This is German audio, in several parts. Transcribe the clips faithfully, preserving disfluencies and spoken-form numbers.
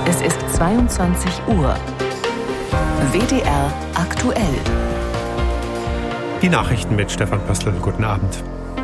Es ist zweiundzwanzig Uhr. W D R aktuell. Die Nachrichten mit Stefan Pöstl. Guten Abend.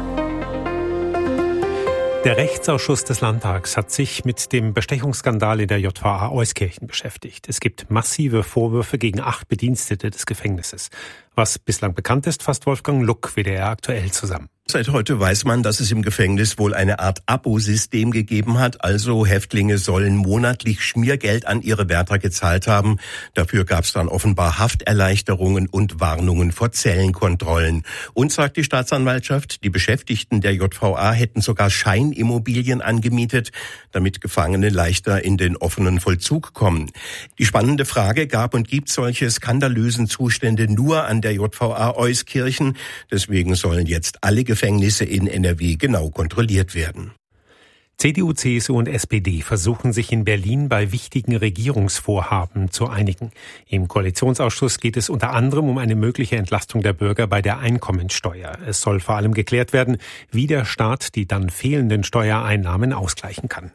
Der Rechtsausschuss des Landtags hat sich mit dem Bestechungsskandal in der J V A Euskirchen beschäftigt. Es gibt massive Vorwürfe gegen acht Bedienstete des Gefängnisses. Was bislang bekannt ist, fasst Wolfgang Luck, W D R aktuell zusammen. Seit heute weiß man, dass es im Gefängnis wohl eine Art Abosystem gegeben hat. Also Häftlinge sollen monatlich Schmiergeld an ihre Wärter gezahlt haben. Dafür gab es dann offenbar Hafterleichterungen und Warnungen vor Zellenkontrollen. Und sagt die Staatsanwaltschaft, die Beschäftigten der J V A hätten sogar Scheinimmobilien angemietet, damit Gefangene leichter in den offenen Vollzug kommen. Die spannende Frage: Gab und gibt solche skandalösen Zustände nur an der J V A Euskirchen? Deswegen sollen jetzt alle Gefängnisse in N R W genau kontrolliert werden. C D U, C S U und S P D versuchen sich in Berlin bei wichtigen Regierungsvorhaben zu einigen. Im Koalitionsausschuss geht es unter anderem um eine mögliche Entlastung der Bürger bei der Einkommensteuer. Es soll vor allem geklärt werden, wie der Staat die dann fehlenden Steuereinnahmen ausgleichen kann.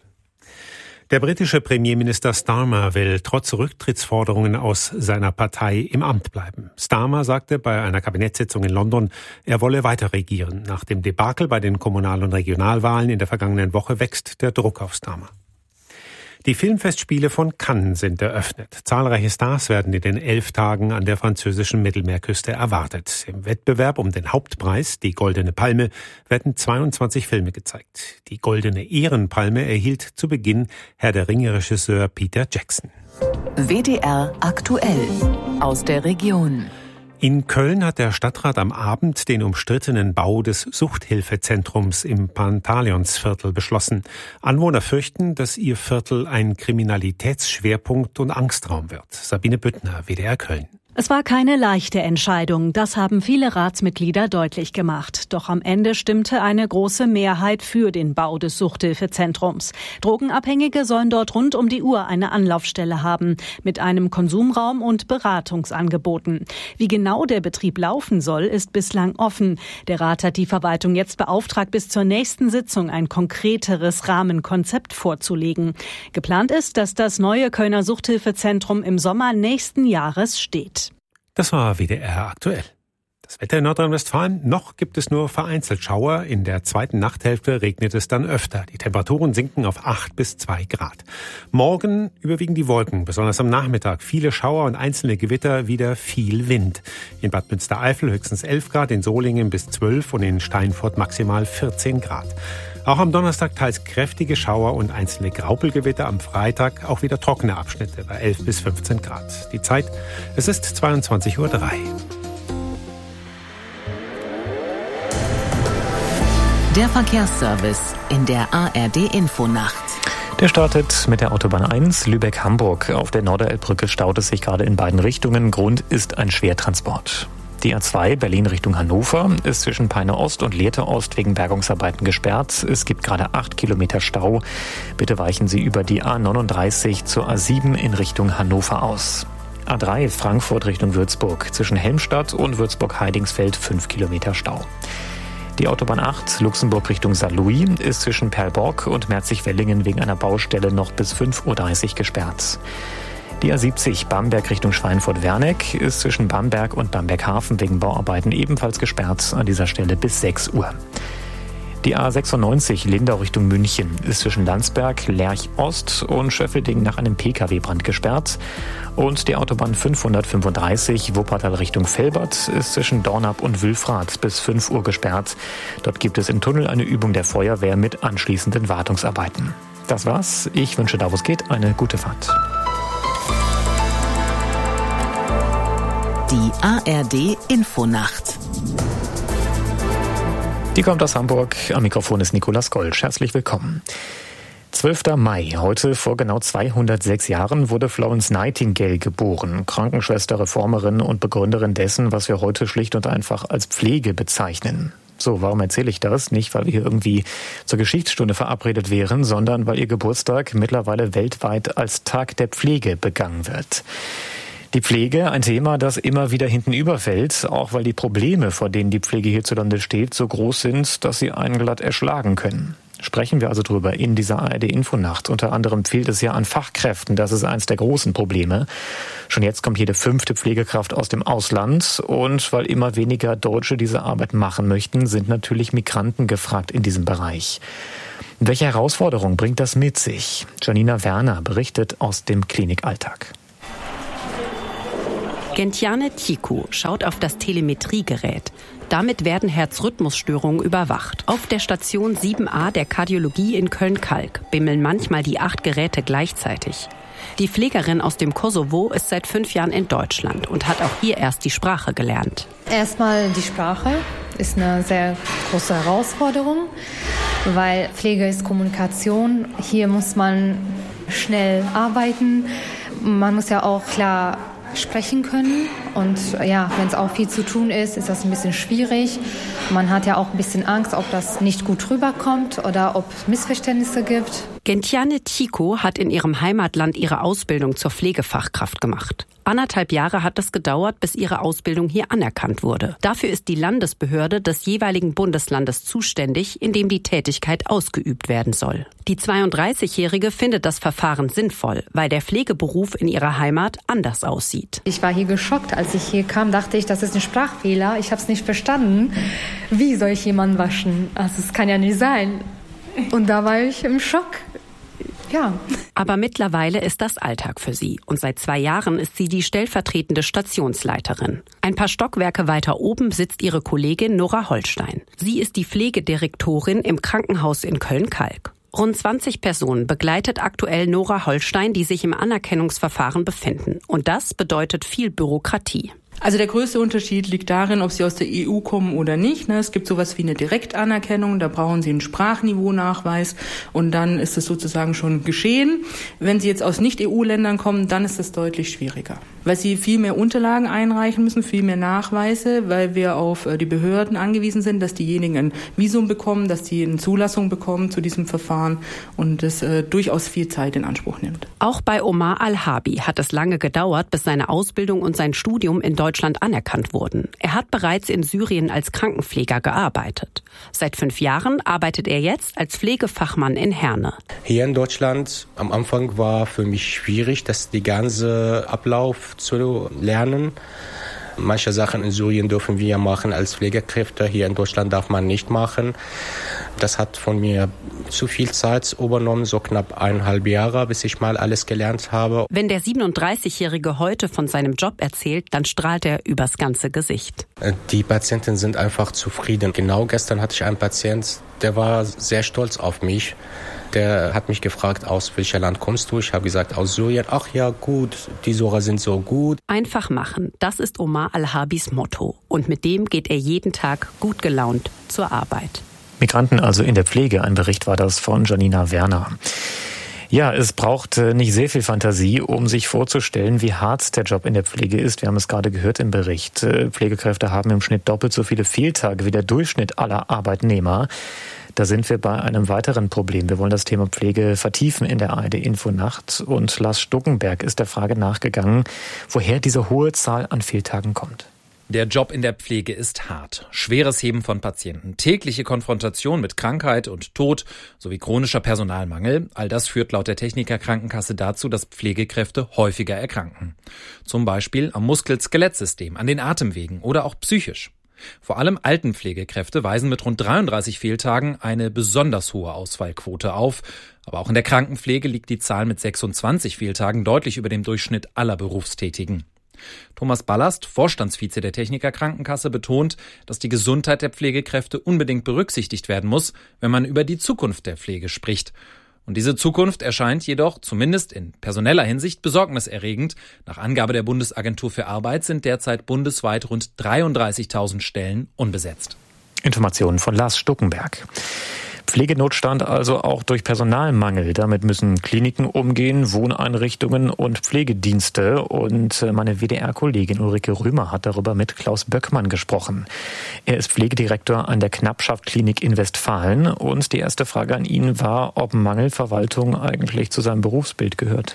Der britische Premierminister Starmer will trotz Rücktrittsforderungen aus seiner Partei im Amt bleiben. Starmer sagte bei einer Kabinettssitzung in London, er wolle weiter regieren. Nach dem Debakel bei den Kommunal- und Regionalwahlen in der vergangenen Woche wächst der Druck auf Starmer. Die Filmfestspiele von Cannes sind eröffnet. Zahlreiche Stars werden in den elf Tagen an der französischen Mittelmeerküste erwartet. Im Wettbewerb um den Hauptpreis, die Goldene Palme, werden zweiundzwanzig Filme gezeigt. Die Goldene Ehrenpalme erhielt zu Beginn Herr der Ringe-Regisseur Peter Jackson. W D R aktuell aus der Region. In Köln hat der Stadtrat am Abend den umstrittenen Bau des Suchthilfezentrums im Pantaleonsviertel beschlossen. Anwohner fürchten, dass ihr Viertel ein Kriminalitätsschwerpunkt und Angstraum wird. Sabine Büttner, W D R Köln. Es war keine leichte Entscheidung, das haben viele Ratsmitglieder deutlich gemacht. Doch am Ende stimmte eine große Mehrheit für den Bau des Suchthilfezentrums. Drogenabhängige sollen dort rund um die Uhr eine Anlaufstelle haben, mit einem Konsumraum und Beratungsangeboten. Wie genau der Betrieb laufen soll, ist bislang offen. Der Rat hat die Verwaltung jetzt beauftragt, bis zur nächsten Sitzung ein konkreteres Rahmenkonzept vorzulegen. Geplant ist, dass das neue Kölner Suchthilfezentrum im Sommer nächsten Jahres steht. Das war W D R aktuell. Das Wetter in Nordrhein-Westfalen: Noch gibt es nur vereinzelt Schauer. In der zweiten Nachthälfte regnet es dann öfter. Die Temperaturen sinken auf acht bis zwei Grad. Morgen überwiegen die Wolken, besonders am Nachmittag. Viele Schauer und einzelne Gewitter, wieder viel Wind. In Bad Münstereifel höchstens elf Grad, in Solingen bis zwölf und in Steinfurt maximal vierzehn Grad. Auch am Donnerstag teils kräftige Schauer und einzelne Graupelgewitter. Am Freitag auch wieder trockene Abschnitte bei elf bis fünfzehn Grad. Die Zeit: es ist zweiundzwanzig Uhr drei. Der Verkehrsservice in der A R D-Infonacht. Der startet mit der Autobahn eins Lübeck-Hamburg. Auf der Norderelbbrücke staut es sich gerade in beiden Richtungen. Grund ist ein Schwertransport. Die A zwei Berlin Richtung Hannover ist zwischen Peine Ost und Lehrte Ost wegen Bergungsarbeiten gesperrt. Es gibt gerade acht Kilometer Stau. Bitte weichen Sie über die A neununddreißig zur A sieben in Richtung Hannover aus. A drei Frankfurt Richtung Würzburg. Zwischen Helmstadt und Würzburg-Heidingsfeld fünf Kilometer Stau. Die Autobahn acht Luxemburg Richtung Saarlouis ist zwischen Perlborg und Merzig-Wellingen wegen einer Baustelle noch bis fünf Uhr dreißig gesperrt. Die A siebzig Bamberg Richtung Schweinfurt-Werneck ist zwischen Bamberg und Bamberg-Hafen wegen Bauarbeiten ebenfalls gesperrt, an dieser Stelle bis sechs Uhr. Die A sechsundneunzig Lindau Richtung München ist zwischen Landsberg, Lerch Ost und Schöffelding nach einem P K W-Brand gesperrt. Und die Autobahn fünfhundertfünfunddreißig Wuppertal Richtung Velbert ist zwischen Dornap und Wülfrath bis fünf Uhr gesperrt. Dort gibt es im Tunnel eine Übung der Feuerwehr mit anschließenden Wartungsarbeiten. Das war's. Ich wünsche, da wo es geht, eine gute Fahrt. Die A R D-Infonacht. Die kommt aus Hamburg. Am Mikrofon ist Nikolaus Golsch. Herzlich willkommen. zwölfter Mai. Heute vor genau zweihundertsechs Jahren wurde Florence Nightingale geboren. Krankenschwester, Reformerin und Begründerin dessen, was wir heute schlicht und einfach als Pflege bezeichnen. So, warum erzähle ich das? Nicht, weil wir hier irgendwie zur Geschichtsstunde verabredet wären, sondern weil ihr Geburtstag mittlerweile weltweit als Tag der Pflege begangen wird. Die Pflege, ein Thema, das immer wieder hinten überfällt, auch weil die Probleme, vor denen die Pflege hierzulande steht, so groß sind, dass sie einen glatt erschlagen können. Sprechen wir also drüber in dieser A R D-Infonacht. Unter anderem fehlt es ja an Fachkräften. Das ist eines der großen Probleme. Schon jetzt kommt jede fünfte Pflegekraft aus dem Ausland. Und weil immer weniger Deutsche diese Arbeit machen möchten, sind natürlich Migranten gefragt in diesem Bereich. Welche Herausforderung bringt das mit sich? Janina Werner berichtet aus dem Klinikalltag. Gentiane Tiku schaut auf das Telemetriegerät. Damit werden Herzrhythmusstörungen überwacht. Auf der Station sieben a der Kardiologie in Köln-Kalk bimmeln manchmal die acht Geräte gleichzeitig. Die Pflegerin aus dem Kosovo ist seit fünf Jahren in Deutschland und hat auch hier erst die Sprache gelernt. Erstmal die Sprache ist eine sehr große Herausforderung, weil Pflege ist Kommunikation. Hier muss man schnell arbeiten. Man muss ja auch klar sprechen können. Und ja, wenn es auch viel zu tun ist, ist das ein bisschen schwierig. Man hat ja auch ein bisschen Angst, ob das nicht gut rüberkommt oder ob es Missverständnisse gibt. Gentiane Tiku hat in ihrem Heimatland ihre Ausbildung zur Pflegefachkraft gemacht. Anderthalb Jahre hat es gedauert, bis ihre Ausbildung hier anerkannt wurde. Dafür ist die Landesbehörde des jeweiligen Bundeslandes zuständig, in dem die Tätigkeit ausgeübt werden soll. Die zweiunddreißigjährige findet das Verfahren sinnvoll, weil der Pflegeberuf in ihrer Heimat anders aussieht. Ich war hier geschockt. Als ich hier kam, dachte ich, das ist ein Sprachfehler. Ich habe es nicht verstanden. Wie soll ich jemanden waschen? Also es kann ja nicht sein. Und da war ich im Schock. Ja. Aber mittlerweile ist das Alltag für sie. Und seit zwei Jahren ist sie die stellvertretende Stationsleiterin. Ein paar Stockwerke weiter oben sitzt ihre Kollegin Nora Holstein. Sie ist die Pflegedirektorin im Krankenhaus in Köln-Kalk. Rund zwanzig Personen begleitet aktuell Nora Holstein, die sich im Anerkennungsverfahren befinden. Und das bedeutet viel Bürokratie. Also der größte Unterschied liegt darin, ob Sie aus der E U kommen oder nicht. Es gibt sowas wie eine Direktanerkennung, da brauchen Sie einen Sprachniveau-Nachweis und dann ist es sozusagen schon geschehen. Wenn Sie jetzt aus Nicht-E U-Ländern kommen, dann ist es deutlich schwieriger, weil Sie viel mehr Unterlagen einreichen müssen, viel mehr Nachweise, weil wir auf die Behörden angewiesen sind, dass diejenigen ein Visum bekommen, dass die eine Zulassung bekommen zu diesem Verfahren und es äh, durchaus viel Zeit in Anspruch nimmt. Auch bei Omar Al-Habi hat es lange gedauert, bis seine Ausbildung und sein Studium in Deutschland anerkannt wurden. Er hat bereits in Syrien als Krankenpfleger gearbeitet. Seit fünf Jahren arbeitet er jetzt als Pflegefachmann in Herne. Hier in Deutschland am Anfang war für mich schwierig, das die ganze Ablauf zu lernen. Manche Sachen in Syrien dürfen wir machen als Pflegekräfte, hier in Deutschland darf man nicht machen. Das hat von mir zu viel Zeit übernommen, so knapp eineinhalb Jahre, bis ich mal alles gelernt habe. Wenn der siebenunddreißigjährige heute von seinem Job erzählt, dann strahlt er übers ganze Gesicht. Die Patienten sind einfach zufrieden. Genau gestern hatte ich einen Patienten, der war sehr stolz auf mich. Der hat mich gefragt, aus welchem Land kommst du? Ich habe gesagt, aus Syrien. Ach ja, gut, die Syrer sind so gut. Einfach machen, das ist Omar Al-Habis Motto. Und mit dem geht er jeden Tag gut gelaunt zur Arbeit. Migranten also in der Pflege. Ein Bericht war das von Janina Werner. Ja, es braucht nicht sehr viel Fantasie, um sich vorzustellen, wie hart der Job in der Pflege ist. Wir haben es gerade gehört im Bericht. Pflegekräfte haben im Schnitt doppelt so viele Fehltage wie der Durchschnitt aller Arbeitnehmer. Da sind wir bei einem weiteren Problem. Wir wollen das Thema Pflege vertiefen in der A R D-Infonacht. Und Lars Stuckenberg ist der Frage nachgegangen, woher diese hohe Zahl an Fehltagen kommt. Der Job in der Pflege ist hart. Schweres Heben von Patienten, tägliche Konfrontation mit Krankheit und Tod sowie chronischer Personalmangel. All das führt laut der Techniker Krankenkasse dazu, dass Pflegekräfte häufiger erkranken. Zum Beispiel am Muskel-Skelettsystem, an den Atemwegen oder auch psychisch. Vor allem Altenpflegekräfte weisen mit rund dreiunddreißig Fehltagen eine besonders hohe Ausfallquote auf. Aber auch in der Krankenpflege liegt die Zahl mit sechsundzwanzig Fehltagen deutlich über dem Durchschnitt aller Berufstätigen. Thomas Ballast, Vorstandsvize der Techniker Krankenkasse, betont, dass die Gesundheit der Pflegekräfte unbedingt berücksichtigt werden muss, wenn man über die Zukunft der Pflege spricht. Und diese Zukunft erscheint jedoch, zumindest in personeller Hinsicht, besorgniserregend. Nach Angabe der Bundesagentur für Arbeit sind derzeit bundesweit rund dreiunddreißigtausend Stellen unbesetzt. Informationen von Lars Stuckenberg. Pflegenotstand also auch durch Personalmangel. Damit müssen Kliniken umgehen, Wohneinrichtungen und Pflegedienste. Und meine W D R-Kollegin Ulrike Römer hat darüber mit Klaus Böckmann gesprochen. Er ist Pflegedirektor an der Knappschaft-Klinik in Westfalen. Und die erste Frage an ihn war, ob Mangelverwaltung eigentlich zu seinem Berufsbild gehört.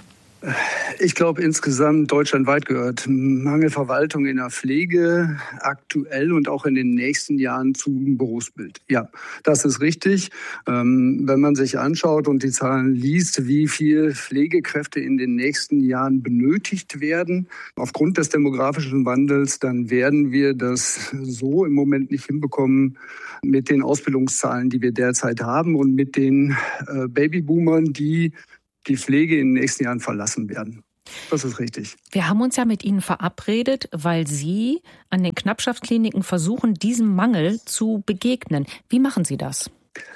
Ich glaube, insgesamt deutschlandweit gehört Mangelverwaltung in der Pflege aktuell und auch in den nächsten Jahren zum Berufsbild. Ja, das ist richtig. Ähm, wenn man sich anschaut und die Zahlen liest, wie viel Pflegekräfte in den nächsten Jahren benötigt werden, aufgrund des demografischen Wandels, dann werden wir das so im Moment nicht hinbekommen mit den Ausbildungszahlen, die wir derzeit haben und mit den äh, Babyboomern, die die Pflege in den nächsten Jahren verlassen werden. Das ist richtig. Wir haben uns ja mit Ihnen verabredet, weil Sie an den Knappschaftskliniken versuchen, diesem Mangel zu begegnen. Wie machen Sie das?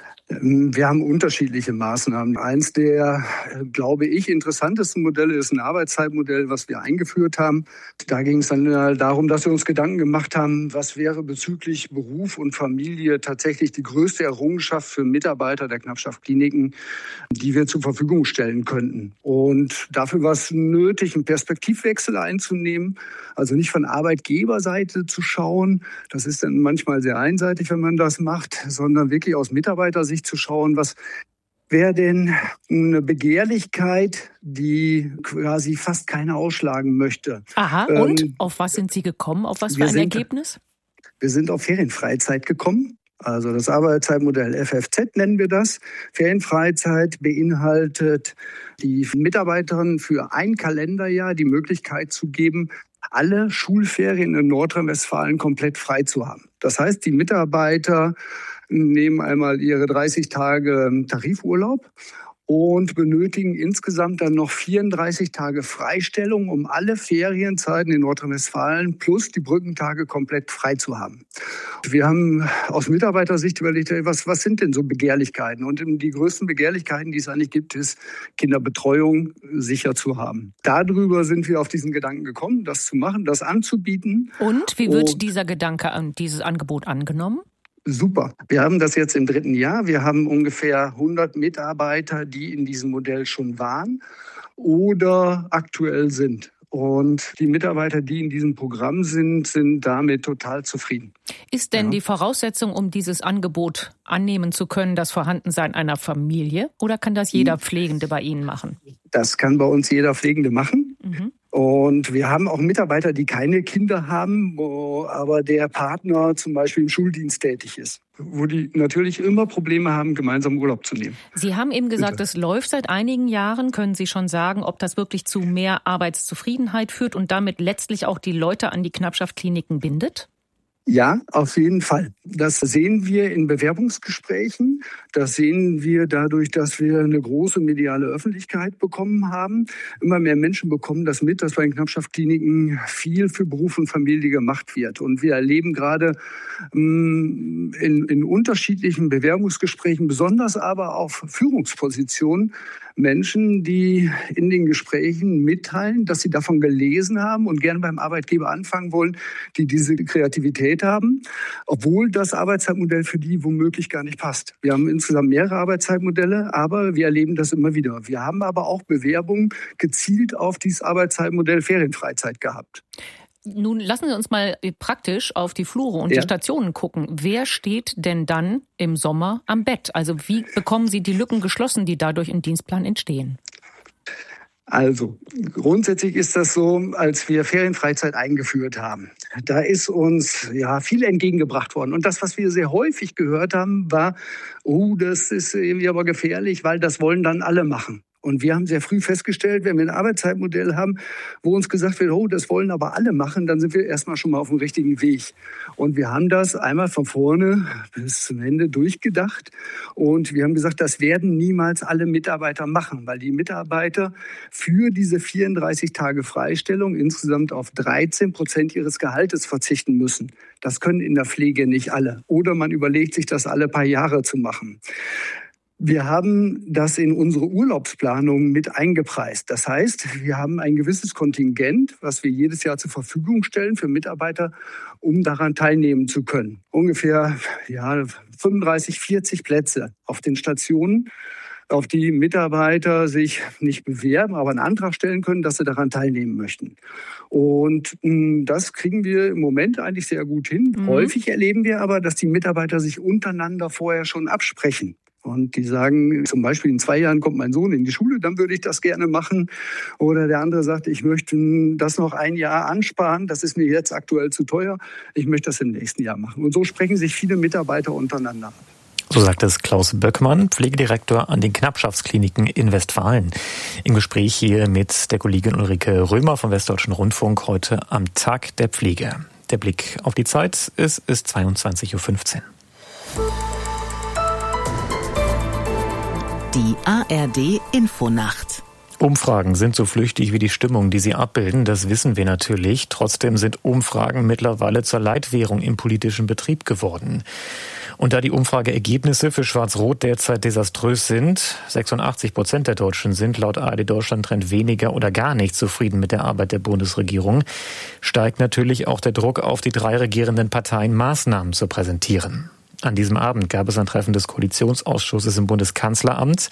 Wir haben unterschiedliche Maßnahmen. Eins der, glaube ich, interessantesten Modelle ist ein Arbeitszeitmodell, was wir eingeführt haben. Da ging es dann darum, dass wir uns Gedanken gemacht haben, was wäre bezüglich Beruf und Familie tatsächlich die größte Errungenschaft für Mitarbeiter der Knappschaftkliniken, die wir zur Verfügung stellen könnten. Und dafür war es nötig, einen Perspektivwechsel einzunehmen, also nicht von Arbeitgeberseite zu schauen. Das ist dann manchmal sehr einseitig, wenn man das macht, sondern wirklich aus Mitarbeitersicht zu schauen, was wäre denn eine Begehrlichkeit, die quasi fast keiner ausschlagen möchte. Aha, und ähm, auf was sind Sie gekommen? Auf was für ein sind, Ergebnis? Wir sind auf Ferienfreizeit gekommen. Also das Arbeitszeitmodell F F Z nennen wir das. Ferienfreizeit beinhaltet die Mitarbeiterin für ein Kalenderjahr die Möglichkeit zu geben, alle Schulferien in Nordrhein-Westfalen komplett frei zu haben. Das heißt, die Mitarbeiter nehmen einmal ihre dreißig Tage Tarifurlaub und benötigen insgesamt dann noch vierunddreißig Tage Freistellung, um alle Ferienzeiten in Nordrhein-Westfalen plus die Brückentage komplett frei zu haben. Wir haben aus Mitarbeitersicht überlegt, was, was sind denn so Begehrlichkeiten? Und die größten Begehrlichkeiten, die es eigentlich gibt, ist, Kinderbetreuung sicher zu haben. Darüber sind wir auf diesen Gedanken gekommen, das zu machen, das anzubieten. Und wie wird und dieser Gedanke, dieses Angebot angenommen? Super. Wir haben das jetzt im dritten Jahr. Wir haben ungefähr hundert Mitarbeiter, die in diesem Modell schon waren oder aktuell sind. Und die Mitarbeiter, die in diesem Programm sind, sind damit total zufrieden. Ist denn ja. die Voraussetzung, um dieses Angebot annehmen zu können, das Vorhandensein einer Familie? Oder kann das jeder Pflegende bei Ihnen machen? Das kann bei uns jeder Pflegende machen. Mhm. Und wir haben auch Mitarbeiter, die keine Kinder haben, wo aber der Partner zum Beispiel im Schuldienst tätig ist, wo die natürlich immer Probleme haben, gemeinsam Urlaub zu nehmen. Sie haben eben gesagt, es läuft seit einigen Jahren. Können Sie schon sagen, ob das wirklich zu mehr Arbeitszufriedenheit führt und damit letztlich auch die Leute an die Knappschaftkliniken bindet? Ja, auf jeden Fall. Das sehen wir in Bewerbungsgesprächen. Das sehen wir dadurch, dass wir eine große mediale Öffentlichkeit bekommen haben. Immer mehr Menschen bekommen das mit, dass bei den Knappschaftkliniken viel für Beruf und Familie gemacht wird. Und wir erleben gerade in, in unterschiedlichen Bewerbungsgesprächen, besonders aber auf Führungspositionen, Menschen, die in den Gesprächen mitteilen, dass sie davon gelesen haben und gerne beim Arbeitgeber anfangen wollen, die diese Kreativität haben, obwohl das Arbeitszeitmodell für die womöglich gar nicht passt. Wir haben insgesamt mehrere Arbeitszeitmodelle, aber wir erleben das immer wieder. Wir haben aber auch Bewerbungen gezielt auf dieses Arbeitszeitmodell Ferienfreizeit gehabt. Nun lassen Sie uns mal praktisch auf die Flure und ja. die Stationen gucken. Wer steht denn dann im Sommer am Bett? Also wie bekommen Sie die Lücken geschlossen, die dadurch im Dienstplan entstehen? Also grundsätzlich ist das so, als wir Ferienfreizeit eingeführt haben, da ist uns ja viel entgegengebracht worden. Und das, was wir sehr häufig gehört haben, war, oh, das ist irgendwie aber gefährlich, weil das wollen dann alle machen. Und wir haben sehr früh festgestellt, wenn wir ein Arbeitszeitmodell haben, wo uns gesagt wird, oh, das wollen aber alle machen, dann sind wir erstmal schon mal auf dem richtigen Weg. Und wir haben das einmal von vorne bis zum Ende durchgedacht. Und wir haben gesagt, das werden niemals alle Mitarbeiter machen, weil die Mitarbeiter für diese vierunddreißig Tage Freistellung insgesamt auf dreizehn Prozent ihres Gehaltes verzichten müssen. Das können in der Pflege nicht alle. Oder man überlegt sich, das alle paar Jahre zu machen. Wir haben das in unsere Urlaubsplanung mit eingepreist. Das heißt, wir haben ein gewisses Kontingent, was wir jedes Jahr zur Verfügung stellen für Mitarbeiter, um daran teilnehmen zu können. Ungefähr ja, fünfunddreißig, vierzig Plätze auf den Stationen, auf die Mitarbeiter sich nicht bewerben, aber einen Antrag stellen können, dass sie daran teilnehmen möchten. Und mh, das kriegen wir im Moment eigentlich sehr gut hin. Mhm. Häufig erleben wir aber, dass die Mitarbeiter sich untereinander vorher schon absprechen. Und die sagen, zum Beispiel in zwei Jahren kommt mein Sohn in die Schule, dann würde ich das gerne machen. Oder der andere sagt, ich möchte das noch ein Jahr ansparen, das ist mir jetzt aktuell zu teuer, ich möchte das im nächsten Jahr machen. Und so sprechen sich viele Mitarbeiter untereinander ab. So sagt es Klaus Böckmann, Pflegedirektor an den Knappschaftskliniken in Westfalen. Im Gespräch hier mit der Kollegin Ulrike Römer vom Westdeutschen Rundfunk heute am Tag der Pflege. Der Blick auf die Zeit, es ist zweiundzwanzig Uhr fünfzehn. Die A R D Infonacht. Umfragen sind so flüchtig wie die Stimmung, die sie abbilden, das wissen wir natürlich. Trotzdem sind Umfragen mittlerweile zur Leitwährung im politischen Betrieb geworden. Und da die Umfrageergebnisse für Schwarz-Rot derzeit desaströs sind, sechsundachtzig Prozent der Deutschen sind laut A R D Deutschland-Trend weniger oder gar nicht zufrieden mit der Arbeit der Bundesregierung, steigt natürlich auch der Druck auf die drei regierenden Parteien, Maßnahmen zu präsentieren. An diesem Abend gab es ein Treffen des Koalitionsausschusses im Bundeskanzleramt.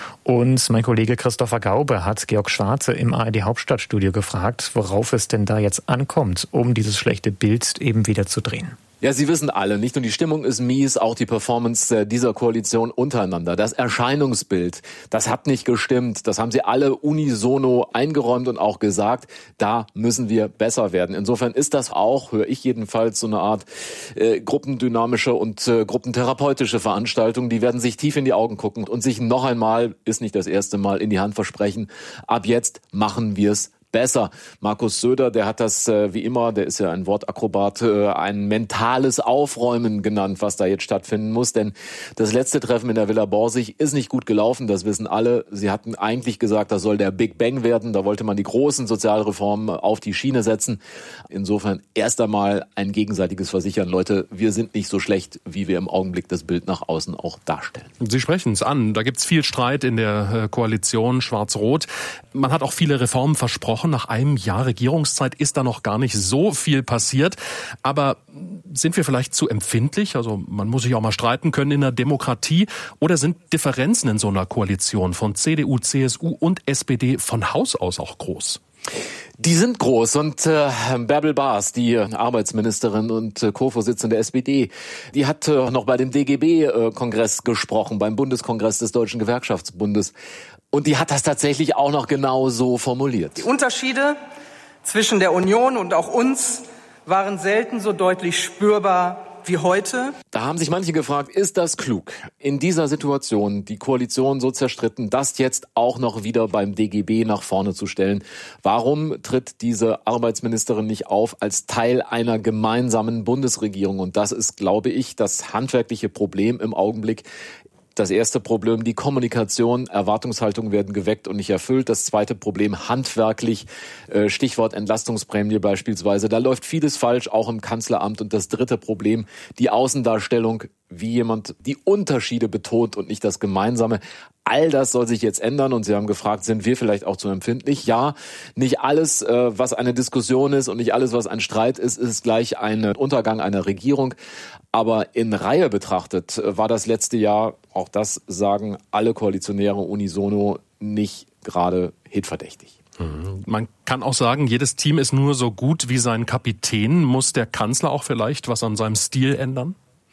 Und mein Kollege Christopher Gaube hat Georg Schwarte im A R D Hauptstadtstudio gefragt, worauf es denn da jetzt ankommt, um dieses schlechte Bild eben wieder zu drehen. Ja, Sie wissen alle, nicht nur die Stimmung ist mies, auch die Performance dieser Koalition untereinander. Das Erscheinungsbild, das hat nicht gestimmt. Das haben Sie alle unisono eingeräumt und auch gesagt, da müssen wir besser werden. Insofern ist das auch, höre ich jedenfalls, so eine Art äh, gruppendynamische und äh, gruppentherapeutische Veranstaltung. Die werden sich tief in die Augen gucken und sich noch einmal, ist nicht das erste Mal, in die Hand versprechen, ab jetzt machen wir es besser. Markus Söder, der hat das äh, wie immer, der ist ja ein Wortakrobat, äh, ein mentales Aufräumen genannt, was da jetzt stattfinden muss. Denn das letzte Treffen in der Villa Borsig ist nicht gut gelaufen, das wissen alle. Sie hatten eigentlich gesagt, das soll der Big Bang werden. Da wollte man die großen Sozialreformen auf die Schiene setzen. Insofern erst einmal ein gegenseitiges Versichern. Leute, wir sind nicht so schlecht, wie wir im Augenblick das Bild nach außen auch darstellen. Sie sprechen es an. Da gibt es viel Streit in der Koalition Schwarz-Rot. Man hat auch viele Reformen versprochen. Nach einem Jahr Regierungszeit ist da noch gar nicht so viel passiert. Aber sind wir vielleicht zu empfindlich? Also man muss sich auch mal streiten können in der Demokratie. Oder sind Differenzen in so einer Koalition von C D U, C S U und S P D von Haus aus auch groß? Die sind groß und äh, Bärbel Baas, die Arbeitsministerin und äh, Co-Vorsitzende der S P D, die hat äh, noch bei dem D G B-Kongress äh, gesprochen, beim Bundeskongress des Deutschen Gewerkschaftsbundes. Und die hat das tatsächlich auch noch genau so formuliert. Die Unterschiede zwischen der Union und auch uns waren selten so deutlich spürbar wie heute. Da haben sich manche gefragt, ist das klug, in dieser Situation die Koalition so zerstritten, das jetzt auch noch wieder beim D G B nach vorne zu stellen? Warum tritt diese Arbeitsministerin nicht auf als Teil einer gemeinsamen Bundesregierung? Und das ist, glaube ich, das handwerkliche Problem im Augenblick. Das erste Problem, die Kommunikation, Erwartungshaltungen werden geweckt und nicht erfüllt. Das zweite Problem, handwerklich, Stichwort Entlastungsprämie beispielsweise. Da läuft vieles falsch, auch im Kanzleramt. Und das dritte Problem, die Außendarstellung, wie jemand die Unterschiede betont und nicht das Gemeinsame. All das soll sich jetzt ändern und Sie haben gefragt, sind wir vielleicht auch zu empfindlich? Ja, nicht alles, was eine Diskussion ist und nicht alles, was ein Streit ist, ist gleich ein Untergang einer Regierung. Aber in Reihe betrachtet war das letzte Jahr, auch das sagen alle Koalitionäre unisono, nicht gerade hitverdächtig. Man kann auch sagen, jedes Team ist nur so gut wie sein Kapitän. Muss der Kanzler auch vielleicht was an seinem Stil ändern?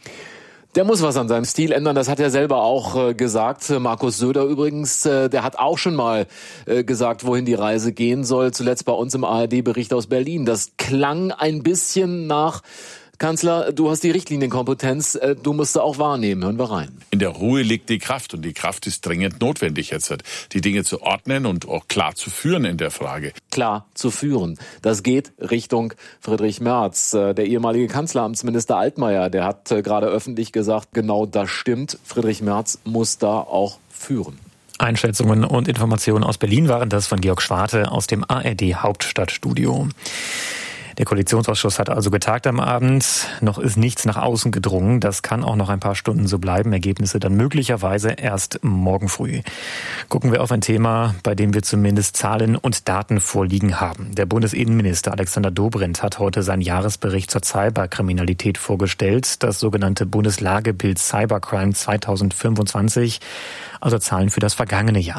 Der muss was an seinem Stil ändern, das hat er selber auch äh, gesagt. Markus Söder übrigens, äh, der hat auch schon mal äh, gesagt, wohin die Reise gehen soll. Zuletzt bei uns im A R D-Bericht aus Berlin. Das klang ein bisschen nach: Kanzler, du hast die Richtlinienkompetenz, du musst sie auch wahrnehmen. Hören wir rein. In der Ruhe liegt die Kraft und die Kraft ist dringend notwendig jetzt, die Dinge zu ordnen und auch klar zu führen in der Frage. Klar zu führen. Das geht Richtung Friedrich Merz. Der ehemalige Kanzleramtsminister Altmaier, der hat gerade öffentlich gesagt, genau das stimmt. Friedrich Merz muss da auch führen. Einschätzungen und Informationen aus Berlin waren das von Georg Schwarte aus dem A R D Hauptstadtstudio. Der Koalitionsausschuss hat also getagt am Abend. Noch ist nichts nach außen gedrungen. Das kann auch noch ein paar Stunden so bleiben. Ergebnisse dann möglicherweise erst morgen früh. Gucken wir auf ein Thema, bei dem wir zumindest Zahlen und Daten vorliegen haben. Der Bundesinnenminister Alexander Dobrindt hat heute seinen Jahresbericht zur Cyberkriminalität vorgestellt. Das sogenannte Bundeslagebild Cybercrime zweitausendfünfundzwanzig, also Zahlen für das vergangene Jahr.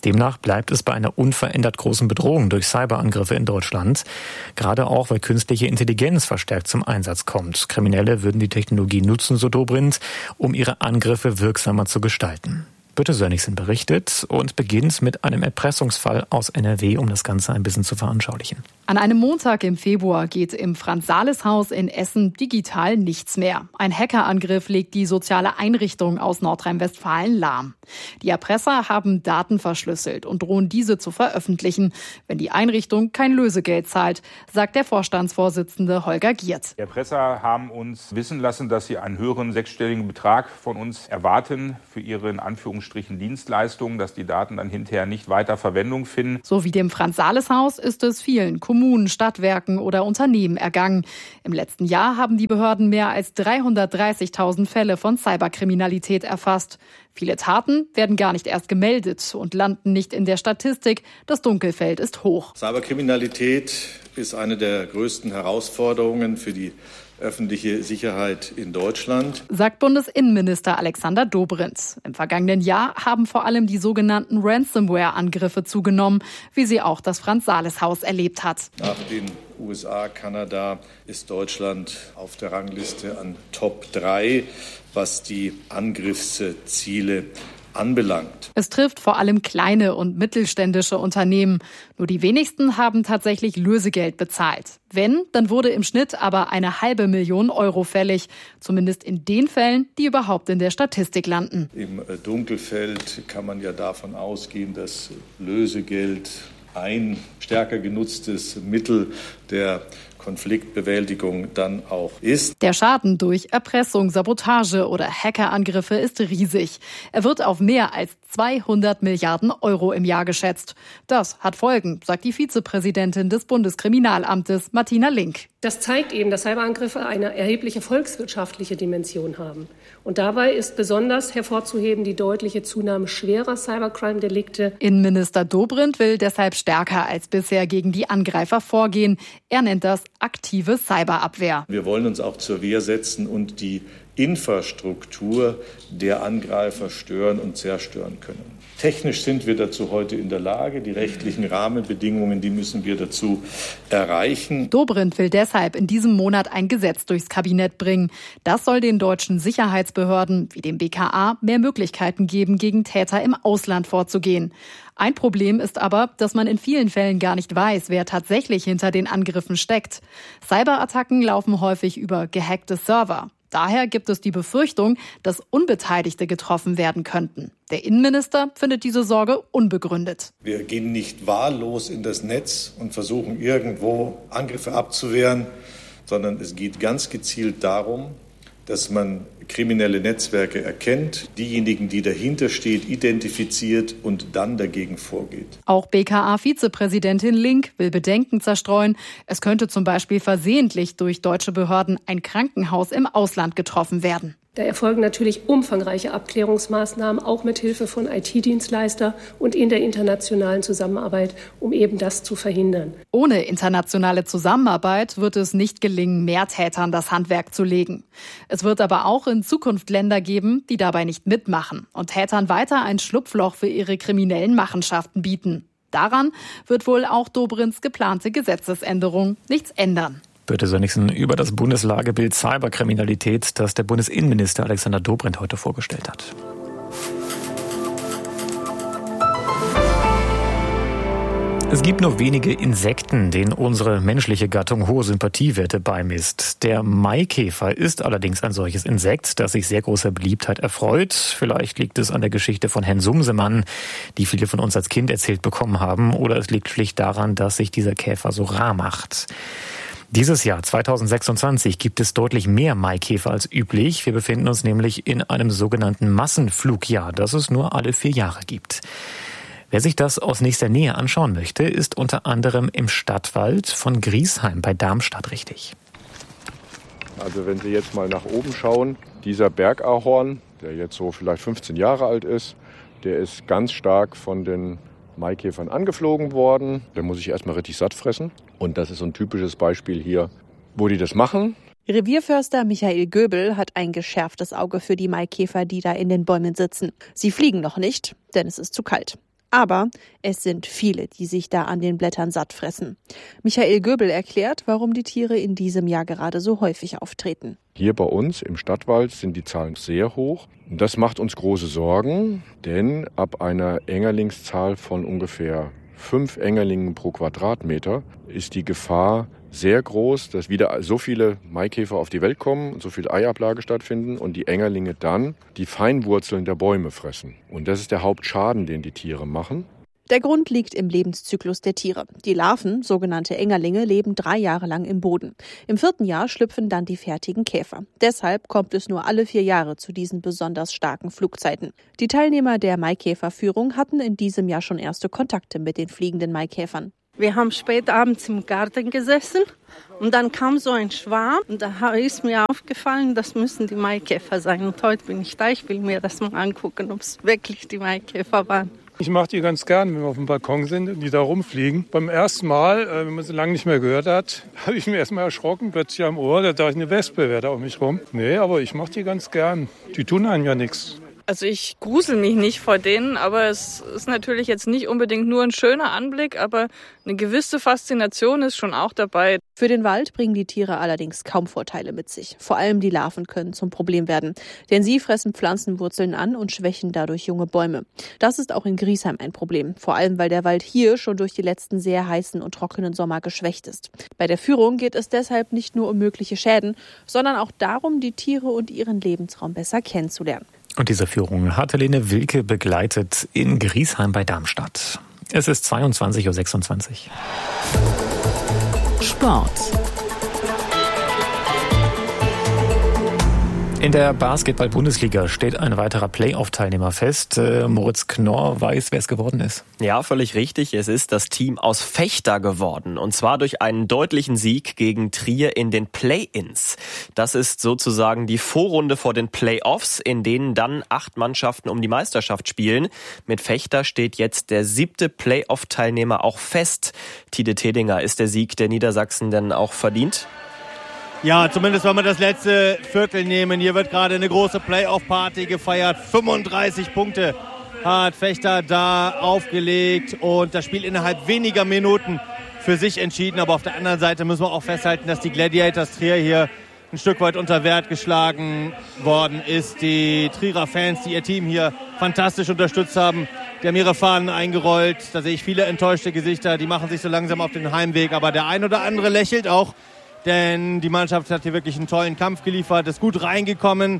Demnach bleibt es bei einer unverändert großen Bedrohung durch Cyberangriffe in Deutschland. Gerade auch, weil künstliche Intelligenz verstärkt zum Einsatz kommt. Kriminelle würden die Technologie nutzen, so Dobrindt, um ihre Angriffe wirksamer zu gestalten. Birte Sönnigsen berichtet und beginnt mit einem Erpressungsfall aus N R W, um das Ganze ein bisschen zu veranschaulichen. An einem Montag im Februar geht im Franz-Sales-Haus in Essen digital nichts mehr. Ein Hackerangriff legt die soziale Einrichtung aus Nordrhein-Westfalen lahm. Die Erpresser haben Daten verschlüsselt und drohen diese zu veröffentlichen, wenn die Einrichtung kein Lösegeld zahlt, sagt der Vorstandsvorsitzende Holger Giert. Die Erpresser haben uns wissen lassen, dass sie einen höheren sechsstelligen Betrag von uns erwarten für ihre in Anführungsstrichen Dienstleistungen, dass die Daten dann hinterher nicht weiter Verwendung finden. So wie dem Franz-Sales-Haus ist es vielen Kommunen, Stadtwerken oder Unternehmen ergangen. Im letzten Jahr haben die Behörden mehr als dreihundertdreißigtausend Fälle von Cyberkriminalität erfasst. Viele Taten werden gar nicht erst gemeldet und landen nicht in der Statistik. Das Dunkelfeld ist hoch. Cyberkriminalität ist eine der größten Herausforderungen für die öffentliche Sicherheit in Deutschland, sagt Bundesinnenminister Alexander Dobrindt. Im vergangenen Jahr haben vor allem die sogenannten Ransomware-Angriffe zugenommen, wie sie auch das Franz-Sales-Haus erlebt hat. Nach den U S A, Kanada ist Deutschland auf der Rangliste an Top drei, was die Angriffsziele anbelangt. Es trifft vor allem kleine und mittelständische Unternehmen. Nur die wenigsten haben tatsächlich Lösegeld bezahlt. Wenn, dann wurde im Schnitt aber eine halbe Million Euro fällig. Zumindest in den Fällen, die überhaupt in der Statistik landen. Im Dunkelfeld kann man ja davon ausgehen, dass Lösegeld ein stärker genutztes Mittel der Konfliktbewältigung dann auch ist. Der Schaden durch Erpressung, Sabotage oder Hackerangriffe ist riesig. Er wird auf mehr als zweihundert Milliarden Euro im Jahr geschätzt. Das hat Folgen, sagt die Vizepräsidentin des Bundeskriminalamtes, Martina Link. Das zeigt eben, dass Cyberangriffe eine erhebliche volkswirtschaftliche Dimension haben. Und dabei ist besonders hervorzuheben die deutliche Zunahme schwerer Cybercrime-Delikte. Innenminister Dobrindt will deshalb stärker als bisher gegen die Angreifer vorgehen. Er nennt das aktive Cyberabwehr. Wir wollen uns auch zur Wehr setzen und die Infrastruktur der Angreifer stören und zerstören können. Technisch sind wir dazu heute in der Lage. Die rechtlichen Rahmenbedingungen, die müssen wir dazu erreichen. Dobrindt will deshalb in diesem Monat ein Gesetz durchs Kabinett bringen. Das soll den deutschen Sicherheitsbehörden wie dem B K A mehr Möglichkeiten geben, gegen Täter im Ausland vorzugehen. Ein Problem ist aber, dass man in vielen Fällen gar nicht weiß, wer tatsächlich hinter den Angriffen steckt. Cyberattacken laufen häufig über gehackte Server. Daher gibt es die Befürchtung, dass Unbeteiligte getroffen werden könnten. Der Innenminister findet diese Sorge unbegründet. Wir gehen nicht wahllos in das Netz und versuchen irgendwo Angriffe abzuwehren, sondern es geht ganz gezielt darum, dass man kriminelle Netzwerke erkennt, diejenigen, die dahinter steht, identifiziert und dann dagegen vorgeht. Auch B K A-Vizepräsidentin Link will Bedenken zerstreuen. Es könnte zum Beispiel versehentlich durch deutsche Behörden ein Krankenhaus im Ausland getroffen werden. Da erfolgen natürlich umfangreiche Abklärungsmaßnahmen, auch mit Hilfe von I T-Dienstleister und in der internationalen Zusammenarbeit, um eben das zu verhindern. Ohne internationale Zusammenarbeit wird es nicht gelingen, mehr Tätern das Handwerk zu legen. Es wird aber auch in Zukunft Länder geben, die dabei nicht mitmachen und Tätern weiter ein Schlupfloch für ihre kriminellen Machenschaften bieten. Daran wird wohl auch Dobrindts geplante Gesetzesänderung nichts ändern. Birte Sönnigsen über das Bundeslagebild Cyberkriminalität, das der Bundesinnenminister Alexander Dobrindt heute vorgestellt hat. Es gibt nur wenige Insekten, denen unsere menschliche Gattung hohe Sympathiewerte beimisst. Der Maikäfer ist allerdings ein solches Insekt, das sich sehr großer Beliebtheit erfreut. Vielleicht liegt es an der Geschichte von Herrn Sumsemann, die viele von uns als Kind erzählt bekommen haben. Oder es liegt schlicht daran, dass sich dieser Käfer so rar macht. Dieses Jahr, zweitausendsechsundzwanzig, gibt es deutlich mehr Maikäfer als üblich. Wir befinden uns nämlich in einem sogenannten Massenflugjahr, das es nur alle vier Jahre gibt. Wer sich das aus nächster Nähe anschauen möchte, ist unter anderem im Stadtwald von Griesheim bei Darmstadt richtig. Also wenn Sie jetzt mal nach oben schauen, dieser Bergahorn, der jetzt so vielleicht fünfzehn Jahre alt ist, der ist ganz stark von den Maikäfern angeflogen worden. Da muss ich erstmal richtig satt fressen. Und das ist so ein typisches Beispiel hier, wo die das machen. Revierförster Michael Göbel hat ein geschärftes Auge für die Maikäfer, die da in den Bäumen sitzen. Sie fliegen noch nicht, denn es ist zu kalt. Aber es sind viele, die sich da an den Blättern satt fressen. Michael Göbel erklärt, warum die Tiere in diesem Jahr gerade so häufig auftreten. Hier bei uns im Stadtwald sind die Zahlen sehr hoch. Das macht uns große Sorgen, denn ab einer Engerlingszahl von ungefähr fünf Engerlingen pro Quadratmeter ist die Gefahr sehr groß, dass wieder so viele Maikäfer auf die Welt kommen und so viel Eiablage stattfinden und die Engerlinge dann die Feinwurzeln der Bäume fressen. Und das ist der Hauptschaden, den die Tiere machen. Der Grund liegt im Lebenszyklus der Tiere. Die Larven, sogenannte Engerlinge, leben drei Jahre lang im Boden. Im vierten Jahr schlüpfen dann die fertigen Käfer. Deshalb kommt es nur alle vier Jahre zu diesen besonders starken Flugzeiten. Die Teilnehmer der Maikäferführung hatten in diesem Jahr schon erste Kontakte mit den fliegenden Maikäfern. Wir haben spät abends im Garten gesessen und dann kam so ein Schwarm und da ist mir aufgefallen, das müssen die Maikäfer sein. Und heute bin ich da, ich will mir das mal angucken, ob es wirklich die Maikäfer waren. Ich mache die ganz gern, wenn wir auf dem Balkon sind und die da rumfliegen. Beim ersten Mal, wenn man sie lange nicht mehr gehört hat, habe ich mir erstmal erschrocken, plötzlich am Ohr, da dachte ich, eine Wespe wäre da um mich rum. Nee, aber ich mache die ganz gern. Die tun einem ja nichts. Also ich grusel mich nicht vor denen, aber es ist natürlich jetzt nicht unbedingt nur ein schöner Anblick, aber eine gewisse Faszination ist schon auch dabei. Für den Wald bringen die Tiere allerdings kaum Vorteile mit sich. Vor allem die Larven können zum Problem werden, denn sie fressen Pflanzenwurzeln an und schwächen dadurch junge Bäume. Das ist auch in Griesheim ein Problem, vor allem weil der Wald hier schon durch die letzten sehr heißen und trockenen Sommer geschwächt ist. Bei der Führung geht es deshalb nicht nur um mögliche Schäden, sondern auch darum, die Tiere und ihren Lebensraum besser kennenzulernen. Und diese Führung hat Helene Wilke begleitet in Griesheim bei Darmstadt. Es ist zweiundzwanzig Uhr sechsundzwanzig. Sport. In der Basketball-Bundesliga steht ein weiterer Playoff-Teilnehmer fest. Äh, Moritz Knorr weiß, wer es geworden ist. Ja, völlig richtig. Es ist das Team aus Vechta geworden. Und zwar durch einen deutlichen Sieg gegen Trier in den Play-Ins. Das ist sozusagen die Vorrunde vor den Playoffs, in denen dann acht Mannschaften um die Meisterschaft spielen. Mit Vechta steht jetzt der siebte Playoff-Teilnehmer auch fest. Tide Tedinger, ist der Sieg der Niedersachsen denn auch verdient? Ja, zumindest wenn wir das letzte Viertel nehmen. Hier wird gerade eine große Playoff-Party gefeiert. fünfunddreißig Punkte hat Vechta da aufgelegt und das Spiel innerhalb weniger Minuten für sich entschieden. Aber auf der anderen Seite müssen wir auch festhalten, dass die Gladiators Trier hier ein Stück weit unter Wert geschlagen worden ist. Die Trierer Fans, die ihr Team hier fantastisch unterstützt haben, die haben ihre Fahnen eingerollt. Da sehe ich viele enttäuschte Gesichter, die machen sich so langsam auf den Heimweg. Aber der ein oder andere lächelt auch. Denn die Mannschaft hat hier wirklich einen tollen Kampf geliefert, ist gut reingekommen,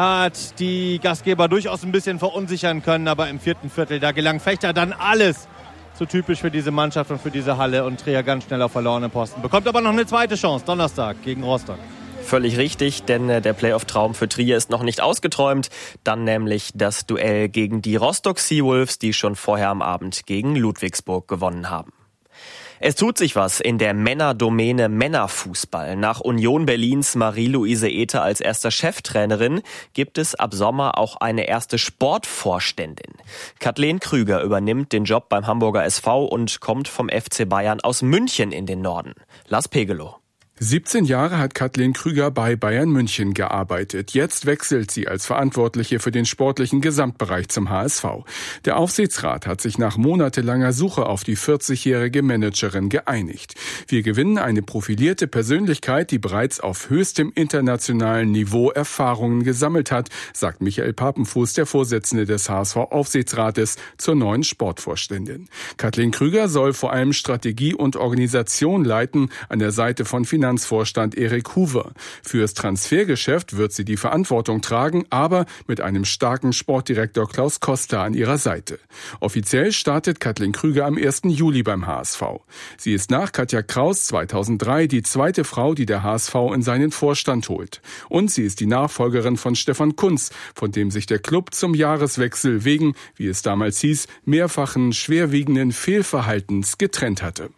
hat die Gastgeber durchaus ein bisschen verunsichern können. Aber im vierten Viertel, da gelang Vechta dann alles. So typisch für diese Mannschaft und für diese Halle. Und Trier ganz schnell auf verlorenen Posten. Bekommt aber noch eine zweite Chance, Donnerstag gegen Rostock. Völlig richtig, denn der Playoff-Traum für Trier ist noch nicht ausgeträumt. Dann nämlich das Duell gegen die Rostock Seawolves, die schon vorher am Abend gegen Ludwigsburg gewonnen haben. Es tut sich was in der Männerdomäne Männerfußball. Nach Union Berlins Marie-Louise Ether als erster Cheftrainerin gibt es ab Sommer auch eine erste Sportvorständin. Kathleen Krüger übernimmt den Job beim Hamburger S V und kommt vom F C Bayern aus München in den Norden. Lars Pegelow. siebzehn Jahre hat Kathleen Krüger bei Bayern München gearbeitet. Jetzt wechselt sie als Verantwortliche für den sportlichen Gesamtbereich zum H S V. Der Aufsichtsrat hat sich nach monatelanger Suche auf die vierzigjährige Managerin geeinigt. Wir gewinnen eine profilierte Persönlichkeit, die bereits auf höchstem internationalen Niveau Erfahrungen gesammelt hat, sagt Michael Papenfuß, der Vorsitzende des H S V-Aufsichtsrates, zur neuen Sportvorständin. Kathleen Krüger soll vor allem Strategie und Organisation leiten, an der Seite von Finanz Finanzvorstand Erik Huber. Fürs Transfergeschäft wird sie die Verantwortung tragen, aber mit einem starken Sportdirektor Klaus Koster an ihrer Seite. Offiziell startet Kathleen Krüger am ersten Juli beim H S V. Sie ist nach Katja Kraus zweitausenddrei die zweite Frau, die der H S V in seinen Vorstand holt. Und sie ist die Nachfolgerin von Stefan Kuntz, von dem sich der Club zum Jahreswechsel wegen, wie es damals hieß, mehrfachen schwerwiegenden Fehlverhaltens getrennt hatte.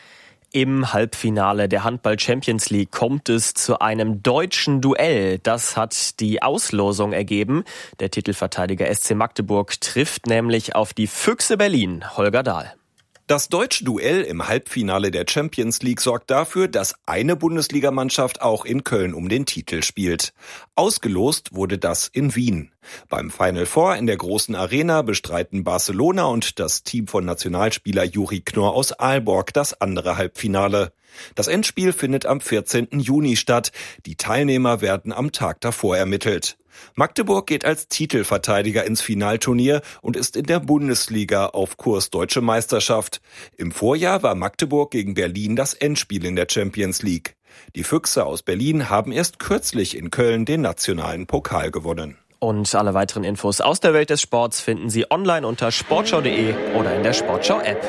Im Halbfinale der Handball-Champions League kommt es zu einem deutschen Duell. Das hat die Auslosung ergeben. Der Titelverteidiger S C Magdeburg trifft nämlich auf die Füchse Berlin. Holger Dahl. Das deutsche Duell im Halbfinale der Champions League sorgt dafür, dass eine Bundesligamannschaft auch in Köln um den Titel spielt. Ausgelost wurde das in Wien. Beim Final Four in der großen Arena bestreiten Barcelona und das Team von Nationalspieler Juri Knorr aus Aalborg das andere Halbfinale. Das Endspiel findet am vierzehnten Juni statt. Die Teilnehmer werden am Tag davor ermittelt. Magdeburg geht als Titelverteidiger ins Finalturnier und ist in der Bundesliga auf Kurs Deutsche Meisterschaft. Im Vorjahr war Magdeburg gegen Berlin das Endspiel in der Champions League. Die Füchse aus Berlin haben erst kürzlich in Köln den nationalen Pokal gewonnen. Und alle weiteren Infos aus der Welt des Sports finden Sie online unter sportschau punkt de oder in der Sportschau-App.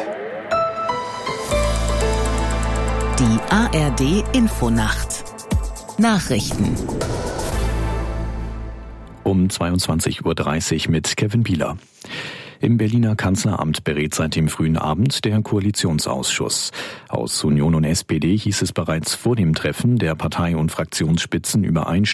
Die A R D-Infonacht. Nachrichten. Um zweiundzwanzig Uhr dreißig mit Kevin Bieler. Im Berliner Kanzleramt berät seit dem frühen Abend der Koalitionsausschuss. Aus Union und S P D hieß es bereits vor dem Treffen der Partei- und Fraktionsspitzen übereinstimmend,